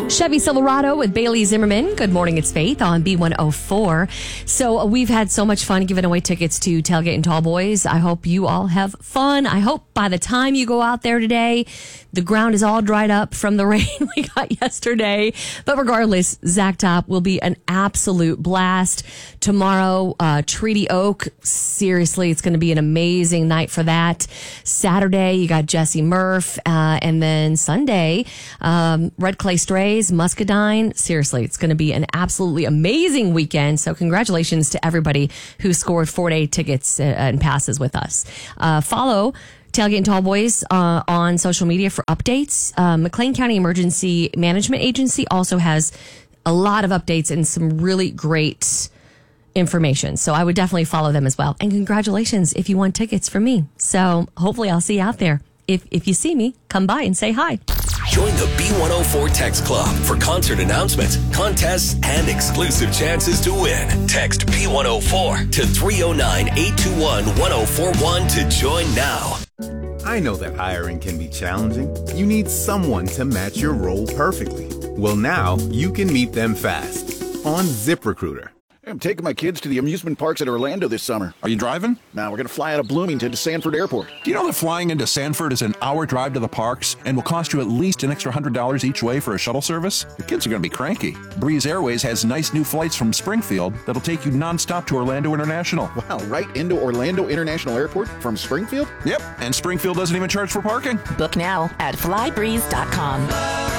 Chevy Silverado with Bailey Zimmerman. Good morning, it's Faith on B104. So we've had so much fun giving away tickets to Tailgate and Tall Boys. I hope you all have fun. I hope by the time you go out there today, the ground is all dried up from the rain we got yesterday. But regardless, Zack Top will be an absolute blast. Tomorrow, Treaty Oak. Seriously, it's going to be an amazing night for that. Saturday, you got Jesse Murph. And then Sunday, Red Clay Strays, Muscadine. Seriously, it's going to be an absolutely amazing weekend. So congratulations to everybody who scored 4-day tickets and passes with us. Follow Tailgate and Tall Boys on social media for updates. McLean County Emergency Management Agency also has a lot of updates and some really great information. So I would definitely follow them as well. And congratulations if you won tickets from me. So hopefully I'll see you out there. If you see me, come by and say hi. Join the B104 Text Club for concert announcements, contests, and exclusive chances to win. Text B104 to 309-821-1041 to join now. I know that hiring can be challenging. You need someone to match your role perfectly. Well, now you can meet them fast on ZipRecruiter. I'm taking my kids to the amusement parks at Orlando this summer. Are you driving? Now we're going to fly out of Bloomington to Sanford Airport. Do you know that flying into Sanford is an hour drive to the parks and will cost you at least an extra $100 each way for a shuttle service? The kids are going to be cranky. Breeze Airways has nice new flights from Springfield that'll take you nonstop to Orlando International. Wow, right into Orlando International Airport from Springfield? Yep, and Springfield doesn't even charge for parking. Book now at flybreeze.com.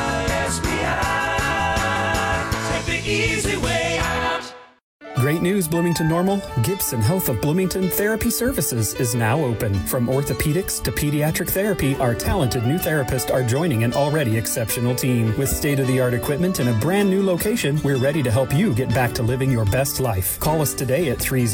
Take the easy way out. Great news, Bloomington Normal. Gibson Health of Bloomington Therapy Services is now open. From orthopedics to pediatric therapy, our talented new therapists are joining an already exceptional team. With state-of-the-art equipment in a brand new location, we're ready to help you get back to living your best life. Call us today at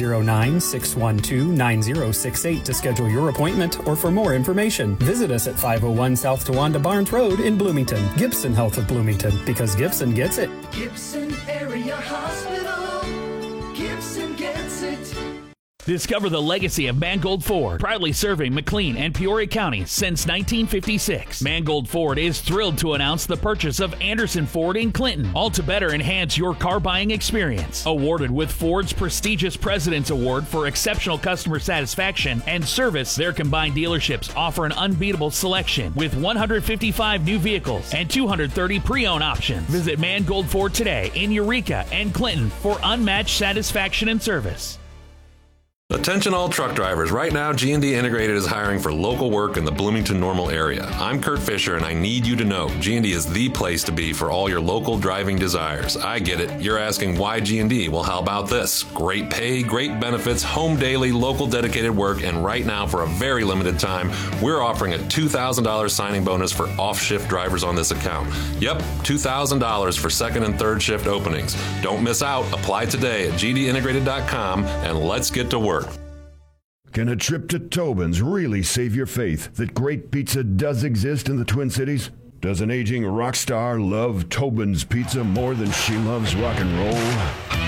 309-612-9068 to schedule your appointment or for more information. Visit us at 501 South Tawanda Barnes Road in Bloomington. Gibson Health of Bloomington, because Gibson gets it. Gibson Area Hospital. Gibson gets it. Discover the legacy of Mangold Ford, proudly serving McLean and Peoria County since 1956. Mangold Ford is thrilled to announce the purchase of Anderson Ford in Clinton, all to better enhance your car buying experience. Awarded with Ford's prestigious President's Award for exceptional customer satisfaction and service, their combined dealerships offer an unbeatable selection with 155 new vehicles and 230 pre-owned options. Visit Mangold Ford today in Eureka and Clinton for unmatched satisfaction and service. Attention all truck drivers. Right now, G&D Integrated is hiring for local work in the Bloomington Normal area. I'm Kurt Fisher, and I need you to know G&D is the place to be for all your local driving desires. I get it. You're asking why G&D? Well, how about this? Great pay, great benefits, home daily, local dedicated work, and right now, for a very limited time, we're offering a $2,000 signing bonus for off-shift drivers on this account. Yep, $2,000 for second and third shift openings. Don't miss out. Apply today at gdintegrated.com, and let's get to work. Can a trip to Tobin's really save your faith that great pizza does exist in the Twin Cities? Does an aging rock star love Tobin's pizza more than she loves rock and roll?